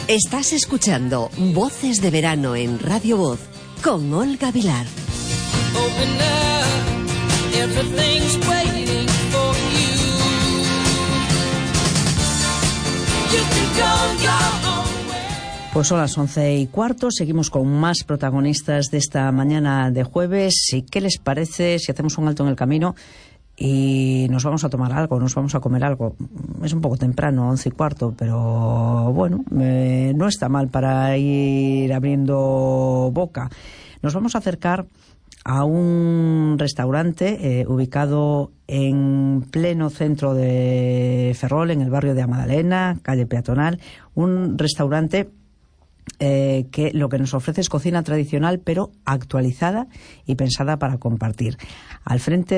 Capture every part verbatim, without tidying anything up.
Estás escuchando Voces de Verano en Radio Voz con Olga Vilar. Pues son las once y cuarto, seguimos con más protagonistas de esta mañana de jueves. ¿Y qué les parece si hacemos un alto en el camino y nos vamos a tomar algo, nos vamos a comer algo? Es un poco temprano, once y cuarto, pero bueno, eh, no está mal para ir abriendo boca. Nos vamos a acercar a un restaurante eh, ubicado en pleno centro de Ferrol, en el barrio de Amadalena, calle peatonal. Un restaurante Eh, que lo que nos ofrece es cocina tradicional pero actualizada y pensada para compartir. Al frente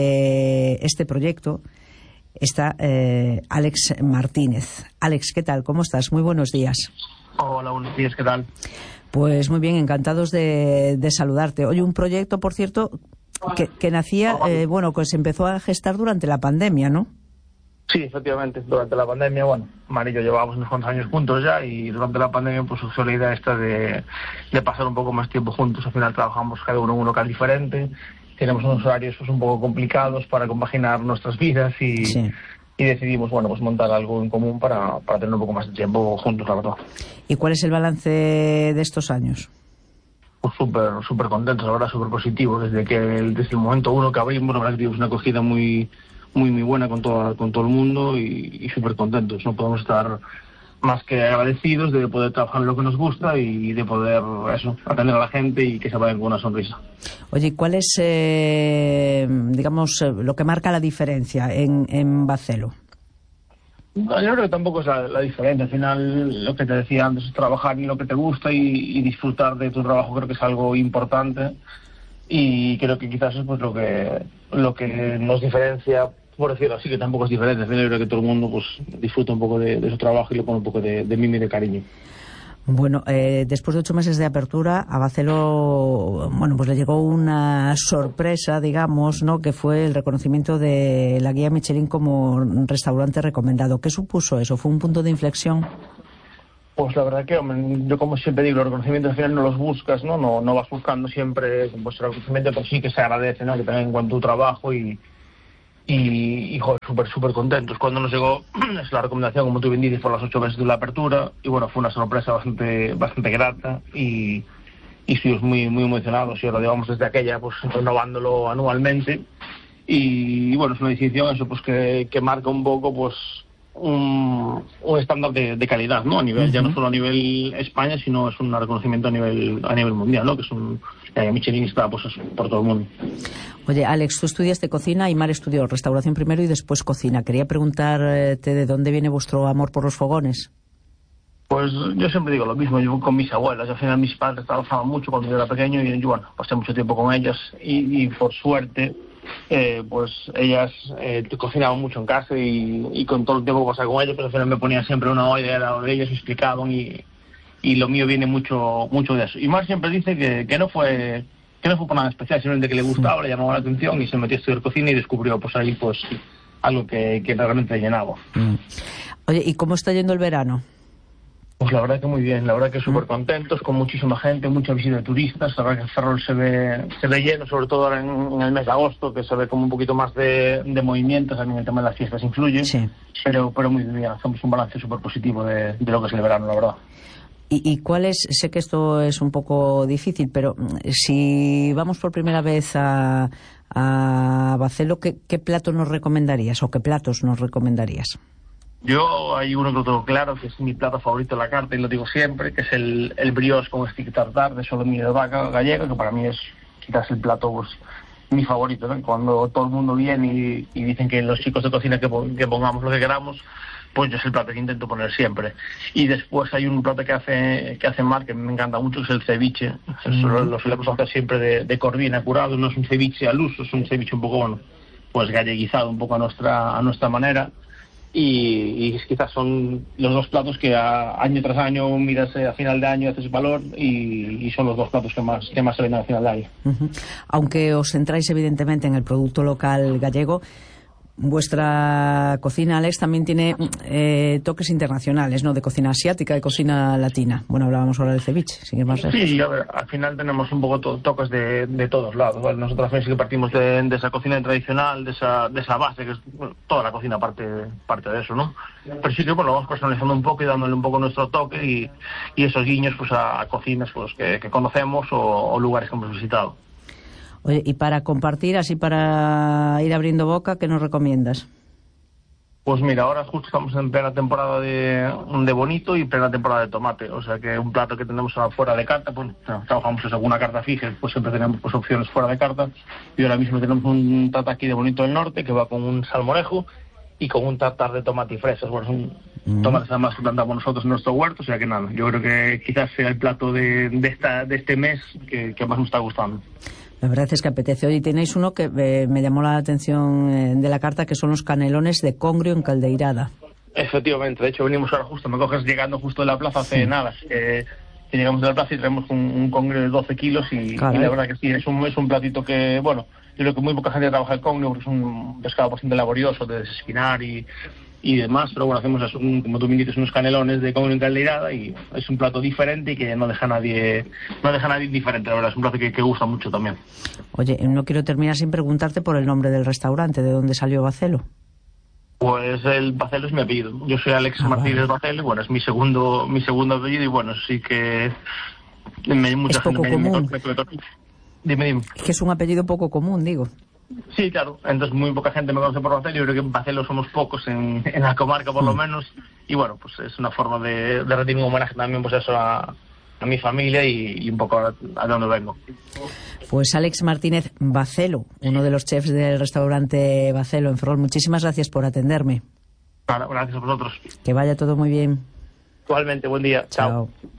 de este proyecto está eh, Alex Martínez. Alex, ¿qué tal? ¿Cómo estás? Muy buenos días. Hola, buenos días, ¿qué tal? Pues muy bien, encantados de, de saludarte. Oye, un proyecto, por cierto, que, que nacía, eh, bueno, que se empezó a gestar durante la pandemia, ¿no? Sí, efectivamente, durante la pandemia, bueno, Mari y yo llevábamos unos cuantos años juntos ya, y durante la pandemia pues surgió la idea esta de, de pasar un poco más tiempo juntos. Al final trabajamos cada uno en un local diferente, tenemos unos horarios pues un poco complicados para compaginar nuestras vidas y, sí. y decidimos, bueno, pues montar algo en común para, para tener un poco más de tiempo juntos, la verdad. ¿Y cuál es el balance de estos años? Pues súper, súper contentos, la verdad, súper positivos. Desde que el, desde el momento uno que abrimos, la verdad que tuvimos una acogida muy... muy muy buena con toda, con todo el mundo y, y súper contentos. No podemos estar más que agradecidos de poder trabajar en lo que nos gusta y de poder eso, atender a la gente y que se vayan con una sonrisa. Oye, ¿cuál es, eh, digamos, lo que marca la diferencia en, en Bacelo? No, yo creo que tampoco es la, la diferencia. Al final, lo que te decía antes, es trabajar en lo que te gusta y, y disfrutar de tu trabajo. Creo que es algo importante y creo que quizás es pues lo que lo que nos diferencia, por decirlo así, que tampoco es diferente. Al final yo creo que todo el mundo pues disfruta un poco de, de su trabajo y le pone un poco de, de mimo y de cariño. Bueno, eh, después de ocho meses de apertura, a Bacelo, bueno, pues le llegó una sorpresa, digamos, ¿no?, que fue el reconocimiento de la guía Michelin como restaurante recomendado. ¿Qué supuso eso? ¿Fue un punto de inflexión? Pues la verdad que, hombre, yo como siempre digo, los reconocimientos al final no los buscas, ¿no? No, no vas buscando siempre pues, el reconocimiento, pero sí que se agradece, ¿no?, que tengan en cuenta tu trabajo y y, y joder, súper, súper contentos. Cuando nos llegó es la recomendación, como tú bien dices, por las ocho meses de la apertura, y bueno, fue una sorpresa bastante bastante grata y, y estuvimos muy muy emocionados y ahora llevamos desde aquella pues renovándolo anualmente y, y bueno, es una distinción eso pues que, que marca un poco pues un, un estándar de, de calidad, ¿no? A nivel, uh-huh. ya no solo a nivel España, sino es un reconocimiento a nivel a nivel mundial, ¿no? Que es un eh, Michelin está pues por todo el mundo. Oye, Alex, tú estudiaste cocina y Mar estudió restauración primero y después cocina. Quería preguntarte de dónde viene vuestro amor por los fogones. Pues yo siempre digo lo mismo, yo con mis abuelas, al final mis padres trabajaban mucho cuando yo era pequeño y yo, bueno, pasé mucho tiempo con ellas y, y por suerte eh, pues ellas eh, cocinaban mucho en casa y, y con todo el tiempo que pasaba con ellas, pues al final me ponía siempre una olla al lado de ellas y explicaban y, y lo mío viene mucho mucho de eso. Y Mar siempre dice que, que no fue que no fue por nada especial, simplemente que le gustaba, le llamaba la atención y se metió a estudiar cocina y descubrió pues ahí pues algo que, que realmente le llenaba. Mm. Oye, ¿y cómo está yendo el verano? Pues la verdad que muy bien, la verdad que súper contentos, con muchísima gente, mucha visita de turistas. La verdad que el Ferrol se ve se ve lleno, sobre todo ahora en, en el mes de agosto, que se ve como un poquito más de, de movimientos, también el tema de las fiestas influye, sí. pero pero muy bien, hacemos un balance súper positivo de, de lo que es el verano, la verdad. ¿Y, ¿Y cuál es? Sé que esto es un poco difícil, pero si vamos por primera vez a, a Bacelo, ¿qué, ¿qué plato nos recomendarías o qué platos nos recomendarías? Yo hay uno que lo tengo claro, que es mi plato favorito de la carta y lo digo siempre, que es el, el brioche con stick tartar de solomillo de vaca gallega, que para mí es quizás el plato pues, mi favorito, ¿no? Cuando todo el mundo viene y, y dicen que los chicos de cocina que, que pongamos lo que queramos, pues yo es el plato que intento poner siempre. Y después hay un plato que hace que hace Mar, que me encanta mucho, que es el ceviche. Mm. Eso lo, lo solemos hacer siempre de, de corvina curado, no es un ceviche al uso, es un ceviche un poco, bueno, pues galleguizado, un poco a nuestra a nuestra manera. Y, y quizás son los dos platos que a, año tras año miras eh, a final de año, haces valor y, y son los dos platos que más que más se venden a final de año. Uh-huh. Aunque os centráis evidentemente en el producto local gallego, Vuestra cocina, Alex, también tiene eh, toques internacionales, ¿no? De cocina asiática y cocina latina. Bueno, hablábamos ahora del ceviche, sin ir más lejos. Sí, a ver, al final tenemos un poco to toques de, de todos lados, ¿vale? Nosotros también sí que partimos de, de esa cocina tradicional, de esa, de esa base, que es bueno, toda la cocina parte, parte de eso, ¿no? Pero sí que bueno, vamos personalizando un poco y dándole un poco nuestro toque y, y esos guiños pues a, a cocinas pues que, que conocemos o, o lugares que hemos visitado. Oye, y para compartir, así para ir abriendo boca, ¿qué nos recomiendas? Pues mira, ahora justo estamos en plena temporada de, de bonito y plena temporada de tomate, o sea que un plato que tenemos fuera de carta, pues trabajamos en alguna carta fija, pues siempre tenemos pues opciones fuera de carta, y ahora mismo tenemos un tataki de bonito del norte que va con un salmorejo y con un tartar de tomate y fresas. Bueno, son mm. tomates además que plantamos nosotros en nuestro huerto, o sea que nada, yo creo que quizás sea el plato de, de, esta, de este mes que, que más nos está gustando. La verdad es que apetece. Hoy tenéis uno que eh, me llamó la atención eh, de la carta, que son los canelones de congrio en caldeirada. Efectivamente, de hecho venimos ahora justo, me coges llegando justo de la plaza hace sí. nada, eh, que llegamos de la plaza y traemos un, un congrio de doce kilos y, y la verdad que sí, es un, es un platito que, bueno, yo creo que muy poca gente trabaja el congrio porque es un pescado bastante laborioso de desespinar y, y demás, pero bueno, hacemos eso, un, como tú me dices, unos canelones de congrio en caldeirada y es un plato diferente y que no deja a nadie, no deja a nadie indiferente, la verdad, es un plato que, que gusta mucho también. Oye, no quiero terminar sin preguntarte por el nombre del restaurante, ¿de dónde salió Bacelo? Pues el Bacelo es mi apellido. Yo soy Alex ah, Martínez vale. Bacelo, bueno, es mi segundo mi segundo apellido y bueno, sí que me, mucha es poco gente común. Me, me, me, dime, dime. Es que es un apellido poco común, digo. Sí, claro, entonces muy poca gente me conoce por Bacelo, yo creo que en Bacelo somos pocos en, en la comarca por mm. lo menos, y bueno, pues es una forma de, de rendir un homenaje también pues eso a, a mi familia y, y un poco a, a donde vengo. Pues Alex Martínez Bacelo, uno de los chefs del restaurante Bacelo en Ferrol, muchísimas gracias por atenderme. Claro, gracias a vosotros. Que vaya todo muy bien. Igualmente, buen día. Chao. Chao.